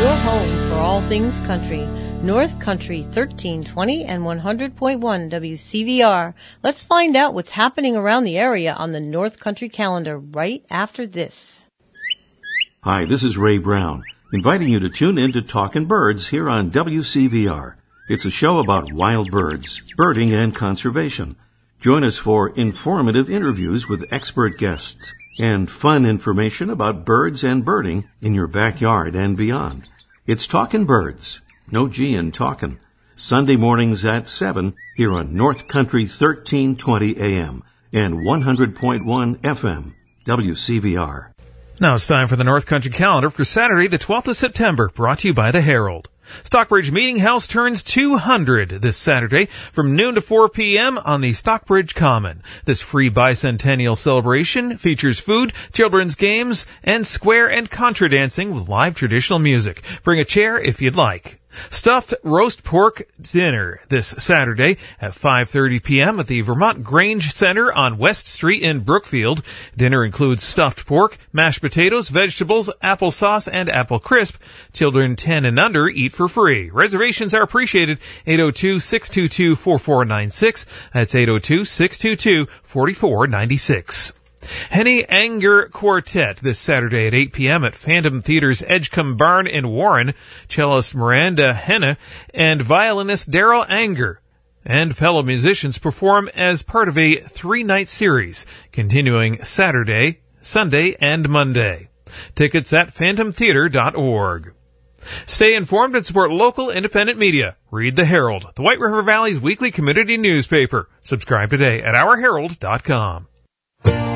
your home for all things country. North Country 1320 and 100.1 WCVR. Let's find out what's happening around the area on the North Country calendar right after this. Hi, this is Ray Brown, inviting you to tune in to Talkin' Birds here on WCVR. It's a show about wild birds, birding, and conservation. Join us for informative interviews with expert guests and fun information about birds and birding in your backyard and beyond. It's Talkin' Birds, no G in talkin', Sunday mornings at 7 here on North Country 1320 AM and 100.1 FM, WCVR. Now it's time for the North Country calendar for Saturday, the 12th of September, brought to you by the Herald. Stockbridge Meeting House turns 200 this Saturday from noon to 4 p.m. on the Stockbridge Common. This free bicentennial celebration features food, children's games, and square and contra dancing with live traditional music. Bring a chair if you'd like. Stuffed roast pork dinner this Saturday at 5:30 p.m. at the Vermont Grange Center on West Street in Brookfield. Dinner includes stuffed pork, mashed potatoes, vegetables, applesauce, and apple crisp. Children 10 and under eat for free. Reservations are appreciated. 802-622-4496. That's 802-622-4496. Henny Anger Quartet this Saturday at 8 p.m. at Phantom Theater's Edgecombe Barn in Warren. Cellist Miranda Henna and violinist Daryl Anger and fellow musicians perform as part of a 3-night series, continuing Saturday, Sunday, and Monday. Tickets at phantomtheater.org. Stay informed and support local independent media. Read the Herald, the White River Valley's weekly community newspaper. Subscribe today at ourherald.com.